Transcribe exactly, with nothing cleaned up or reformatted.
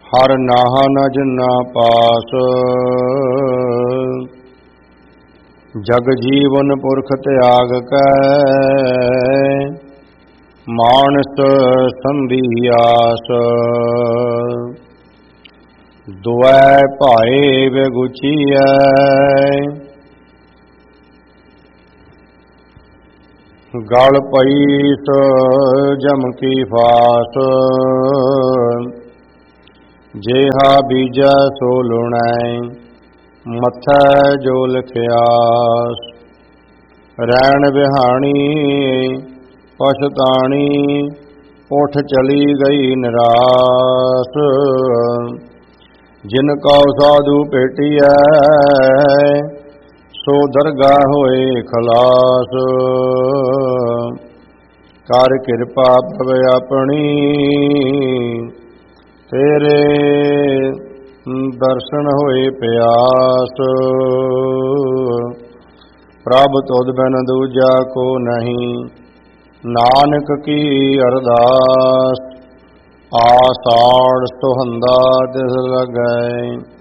ਹਰ ਨਾਹਾ ਨ ਜਿਨਾ ਪਾਸ। ਜਗ ਜੀਵਨ ਪੁਰਖ ਤਿਆਗ ਕੈ ਮਾਨਸ ਸੰਧੀ ਆਸ। ਦੁਐ ਭਾਏ ਬੇਗੁਚੀਐ ਗਲ ਪਈਸ ਜਮ ਕੀ ਫਾਸ। ਜੇਹਾ ਬੀਜੈ ਸੋ ਲੁਣੈ ਮਥੈ ਜੋ ਲਿਖਿਆਸ। ਰੈਣ ਬਿਹਾਣੀ ਪਛਤਾਣੀ ਉਠ ਚਲੀ ਗਈ ਨਿਰਾਸ। ਜਿਨ ਕਉ ਸਾਧੂ ਭੇਟੀਐ ਸੋ ਦਰਗਾਹ ਹੋਏ ਖਲਾਸ। ਕਰ ਕਿਰਪਾ ਪ੍ਰਭ ਆਪਣੀ ਤੇਰੇ ਦਰਸ਼ਨ ਹੋਏ ਪਿਆਸ। ਪ੍ਰਭ ਤੁਧ ਬਿਨ ਦੂਜਾ ਕੋ ਨਹੀਂ ਨਾਨਕ ਕੀ ਅਰਦਾਸ। ਆਸਾੜ ਸੁਹੰਦਾ ਦਿਸ ਲਗੈ